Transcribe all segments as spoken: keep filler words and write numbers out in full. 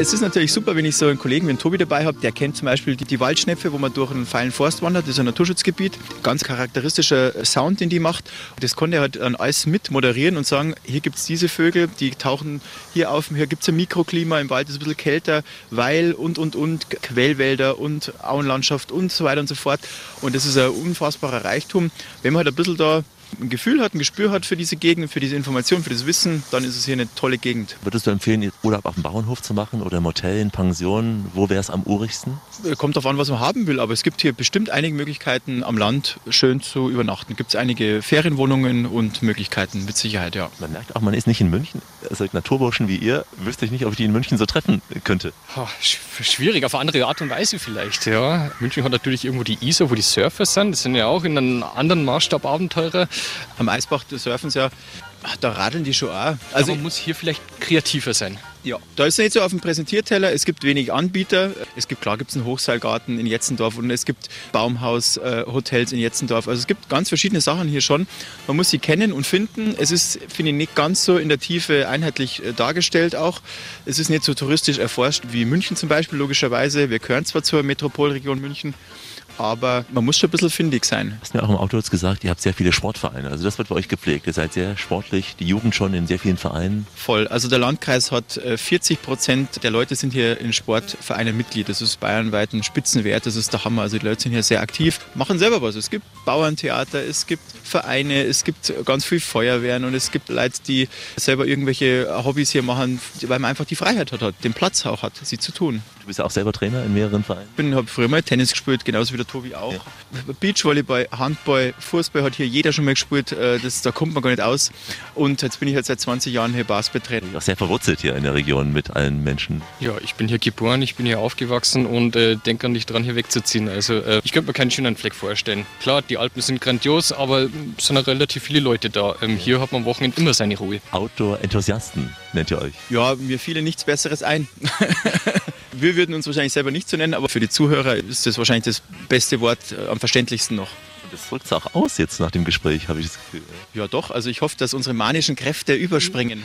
Es ist natürlich super, wenn ich so einen Kollegen wie einen Tobi dabei habe, der kennt zum Beispiel die, die Waldschnepfe, wo man durch einen feilen Forst wandert, das ist ein Naturschutzgebiet. Ganz charakteristischer Sound, den die macht. Das konnte er halt dann alles mit moderieren und sagen, hier gibt es diese Vögel, die tauchen hier auf, hier gibt es ein Mikroklima, im Wald ist es ein bisschen kälter, weil und und und, Quellwälder und Auenlandschaft und so weiter und so fort. Und das ist ein unfassbarer Reichtum. Wenn man halt ein bisschen da ein Gefühl hat, ein Gespür hat für diese Gegend, für diese Information, für das Wissen, dann ist es hier eine tolle Gegend. Würdest du empfehlen, Urlaub auf dem Bauernhof zu machen oder im Hotel, in Pension? Wo wäre es am urigsten? Kommt darauf an, was man haben will, aber es gibt hier bestimmt einige Möglichkeiten, am Land schön zu übernachten. Gibt es einige Ferienwohnungen und Möglichkeiten, mit Sicherheit, ja. Man merkt auch, man ist nicht in München. Also Naturburschen wie ihr, wüsste ich nicht, ob ich die in München so treffen könnte. Oh, schwierig, auf eine andere Art und Weise vielleicht, ja. München hat natürlich irgendwo die Isar, wo die Surfer sind. Das sind ja auch in einem anderen Maßstab Abenteurer. Am Eisbach des Surfens ja, da radeln die schon auch. Also man muss hier vielleicht kreativer sein. Ja, da ist es nicht so auf dem Präsentierteller. Es gibt wenig Anbieter. Es gibt, klar gibt es einen Hochseilgarten in Jetzendorf und es gibt Baumhaus-Hotels in Jetzendorf. Also es gibt ganz verschiedene Sachen hier schon. Man muss sie kennen und finden. Es ist, finde ich, nicht ganz so in der Tiefe einheitlich dargestellt auch. Es ist nicht so touristisch erforscht wie München zum Beispiel, logischerweise. Wir gehören zwar zur Metropolregion München, aber man muss schon ein bisschen findig sein. Du hast mir auch im Auto jetzt gesagt, ihr habt sehr viele Sportvereine. Also das wird bei euch gepflegt. Ihr seid sehr sportlich, die Jugend schon in sehr vielen Vereinen. Voll. Also der Landkreis hat vierzig Prozent der Leute sind hier in Sportvereinen Mitglied. Das ist bayernweit ein Spitzenwert. Das ist der Hammer. Also die Leute sind hier sehr aktiv, machen selber was. Es gibt Bauerntheater, es gibt Vereine, es gibt ganz viel Feuerwehren und es gibt Leute, die selber irgendwelche Hobbys hier machen, weil man einfach die Freiheit hat, den Platz auch hat, sie zu tun. Du bist ja auch selber Trainer in mehreren Vereinen. Ich habe früher mal Tennis gespielt, genauso wie der Tobi auch. Ja. Beachvolleyball, Handball, Fußball hat hier jeder schon mal gespielt. Das, da kommt man gar nicht aus. Und jetzt bin ich halt seit zwanzig Jahren hier Basketball. Auch sehr verwurzelt hier in der Region mit allen Menschen. Ja, ich bin hier geboren, ich bin hier aufgewachsen und äh, denke nicht dran, hier wegzuziehen. Also äh, ich könnte mir keinen schönen Fleck vorstellen. Klar, die Alpen sind grandios, aber es sind auch relativ viele Leute da. Ähm, hier hat man am Wochenende immer seine Ruhe. Outdoor-Enthusiasten nennt ihr euch? Ja, mir fiel nichts Besseres ein. Wir würden uns wahrscheinlich selber nicht so nennen, aber für die Zuhörer ist das wahrscheinlich das beste Wort, äh, am verständlichsten noch. Das drückt es auch aus jetzt nach dem Gespräch, habe ich das Gefühl. Ja doch, also ich hoffe, dass unsere manischen Kräfte überspringen.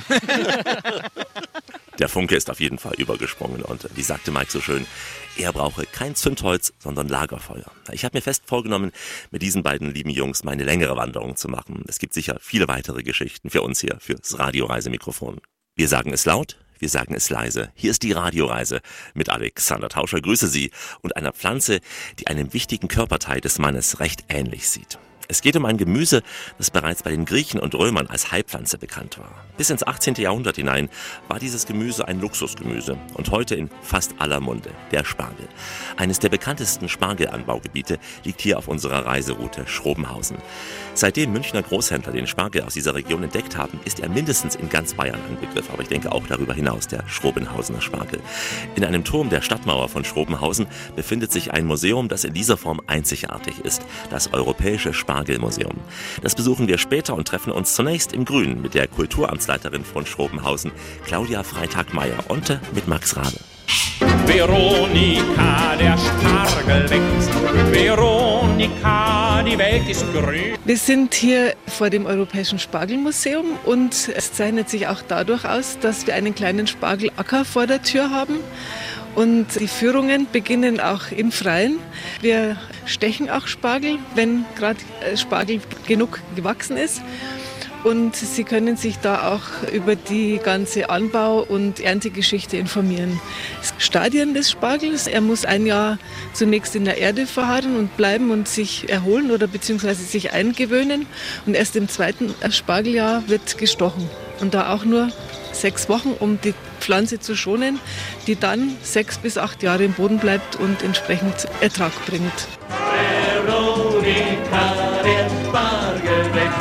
Der Funke ist auf jeden Fall übergesprungen und wie sagte Mike so schön, er brauche kein Zündholz, sondern Lagerfeuer. Ich habe mir fest vorgenommen, mit diesen beiden lieben Jungs meine längere Wanderung zu machen. Es gibt sicher viele weitere Geschichten für uns hier, fürs Radioreisemikrofon. Wir sagen es laut, wir sagen es leise. Hier ist die Radioreise mit Alexander Tauscher. Grüße Sie und einer Pflanze, die einem wichtigen Körperteil des Mannes recht ähnlich sieht. Es geht um ein Gemüse, das bereits bei den Griechen und Römern als Heilpflanze bekannt war. Bis ins achtzehnten Jahrhundert hinein war dieses Gemüse ein Luxusgemüse und heute in fast aller Munde, der Spargel. Eines der bekanntesten Spargelanbaugebiete liegt hier auf unserer Reiseroute Schrobenhausen. Seitdem Münchner Großhändler den Spargel aus dieser Region entdeckt haben, ist er mindestens in ganz Bayern ein Begriff, aber ich denke auch darüber hinaus, der Schrobenhausener Spargel. In einem Turm der Stadtmauer von Schrobenhausen befindet sich ein Museum, das in dieser Form einzigartig ist, das Europäische Spargelmuseum. Das besuchen wir später und treffen uns zunächst im Grünen mit der Kulturamtsleiterin von Schrobenhausen, Claudia Freitag-Meyer, und mit Max Rabe. Veronika, der Spargel wächst. Veronika, die Welt ist grün. Wir sind hier vor dem Europäischen Spargelmuseum und es zeichnet sich auch dadurch aus, dass wir einen kleinen Spargelacker vor der Tür haben. Und die Führungen beginnen auch im Freien. Wir stechen auch Spargel, wenn gerade Spargel genug gewachsen ist. Und Sie können sich da auch über die ganze Anbau- und Erntegeschichte informieren. Stadien des Spargels: Er muss ein Jahr zunächst in der Erde verharren und bleiben und sich erholen oder beziehungsweise sich eingewöhnen. Und erst im zweiten Spargeljahr wird gestochen. Und da auch nur sechs Wochen, um die Pflanze zu schonen, die dann sechs bis acht Jahre im Boden bleibt und entsprechend Ertrag bringt. Veronika, der Spargel wächst.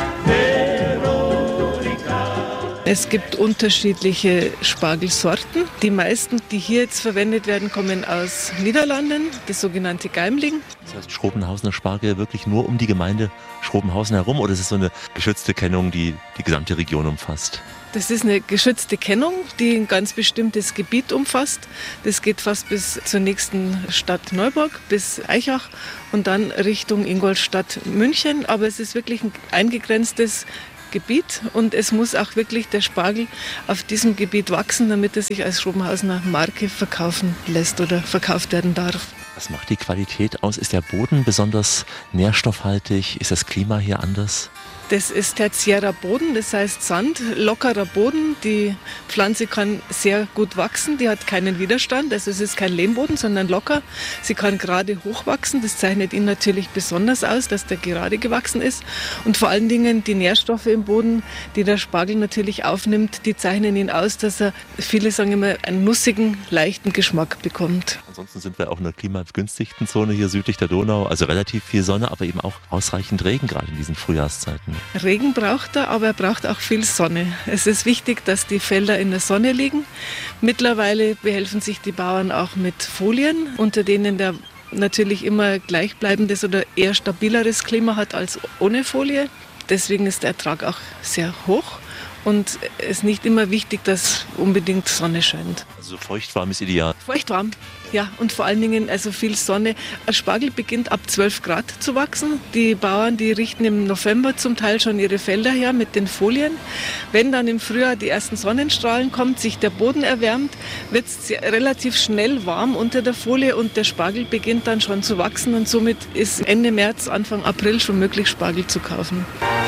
Es gibt unterschiedliche Spargelsorten. Die meisten, die hier jetzt verwendet werden, kommen aus Niederlanden, das sogenannte Geimling. Das heißt, Schrobenhausener Spargel wirklich nur um die Gemeinde Schrobenhausen herum, oder ist es so eine geschützte Kennung, die die gesamte Region umfasst? Das ist eine geschützte Kennung, die ein ganz bestimmtes Gebiet umfasst. Das geht fast bis zur nächsten Stadt Neuburg, bis Aichach und dann Richtung Ingolstadt, München. Aber es ist wirklich ein eingegrenztes Gebiet und es muss auch wirklich der Spargel auf diesem Gebiet wachsen, damit er sich als Schrobenhausener Marke verkaufen lässt oder verkauft werden darf. Was macht die Qualität aus? Ist der Boden besonders nährstoffhaltig? Ist das Klima hier anders? Das ist tertiärer Boden, das heißt Sand, lockerer Boden. Die Pflanze kann sehr gut wachsen, die hat keinen Widerstand, also es ist kein Lehmboden, sondern locker. Sie kann gerade hochwachsen, das zeichnet ihn natürlich besonders aus, dass der gerade gewachsen ist. Und vor allen Dingen die Nährstoffe im Boden, die der Spargel natürlich aufnimmt, die zeichnen ihn aus, dass er, viele sagen immer, einen nussigen, leichten Geschmack bekommt. Ansonsten sind wir auch in einer klimabegünstigten Zone hier südlich der Donau, also relativ viel Sonne, aber eben auch ausreichend Regen, gerade in diesen Frühjahrszeiten. Regen braucht er, aber er braucht auch viel Sonne. Es ist wichtig, dass die Felder in der Sonne liegen. Mittlerweile behelfen sich die Bauern auch mit Folien, unter denen der natürlich immer gleichbleibendes oder eher stabileres Klima hat als ohne Folie. Deswegen ist der Ertrag auch sehr hoch. Und es ist nicht immer wichtig, dass unbedingt Sonne scheint. Also feuchtwarm ist ideal. Feuchtwarm, ja. Und vor allen Dingen also viel Sonne. Ein Spargel beginnt ab zwölf Grad zu wachsen. Die Bauern, die richten im November zum Teil schon ihre Felder her mit den Folien. Wenn dann im Frühjahr die ersten Sonnenstrahlen kommen, sich der Boden erwärmt, wird es relativ schnell warm unter der Folie und der Spargel beginnt dann schon zu wachsen. Und somit ist Ende März, Anfang April schon möglich, Spargel zu kaufen.